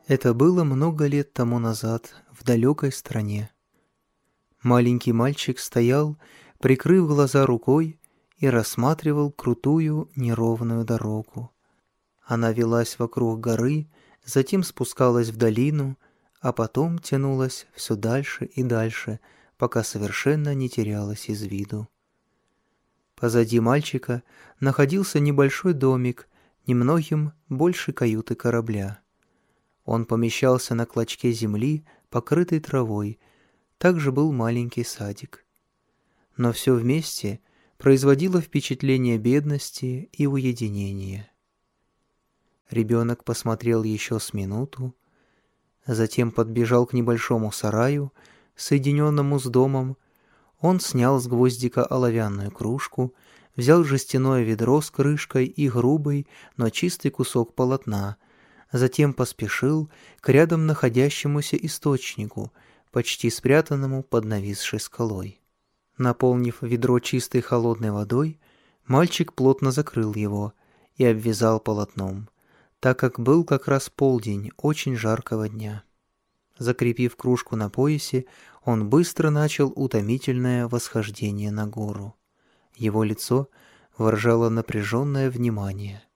Это было много лет тому назад, в далекой стране. Маленький мальчик стоял, прикрыв глаза рукой, и рассматривал крутую неровную дорогу. Она велась вокруг горы, затем спускалась в долину, а потом тянулась все дальше и дальше, пока совершенно не терялась из виду. Позади мальчика находился небольшой домик, немногим больше каюты корабля. Он помещался на клочке земли, покрытой травой, также был маленький садик. Но все вместе производило впечатление бедности и уединения. Ребенок посмотрел еще с минуту, затем подбежал к небольшому сараю, соединенному с домом. Он снял с гвоздика оловянную кружку, взял жестяное ведро с крышкой и грубый, но чистый кусок полотна, затем поспешил к рядом находящемуся источнику, почти спрятанному под нависшей скалой. Наполнив ведро чистой холодной водой, мальчик плотно закрыл его и обвязал полотном, так как был как раз полдень очень жаркого дня. Закрепив кружку на поясе, он быстро начал утомительное восхождение на гору. Его лицо выражало напряженное внимание.